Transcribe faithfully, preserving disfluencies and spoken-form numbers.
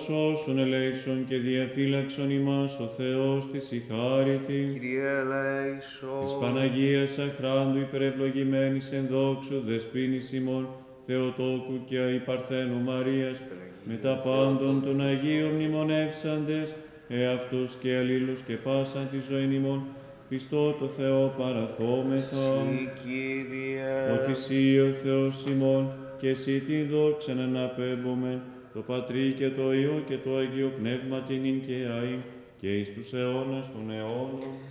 σώσον ελέησον και διαφύλαξον ημάς ο Θεός της η χάριτη. Kyrie eleison. Της Παναγίας αχράντου υπερευλογημένης εν δόξου δεσποίνης ημών, Θεοτόκου και η Παρθένου Μαρίας, με τα πάντων των Αγίων μνημονεύσαντες, εαυτούς και αλλήλους και πάσαν τη ζωή ημών, πιστό το Θεό παραθόμεθα. Συ, Κύριε, Ότι Συ ο Θεός ημών, και Συ την δόξαν αναπέμπομεν, το Πατρί και το Υιό και το Αγίο Πνεύμα την ειν και αΐ, και εις τους αιώνας των αιώνων.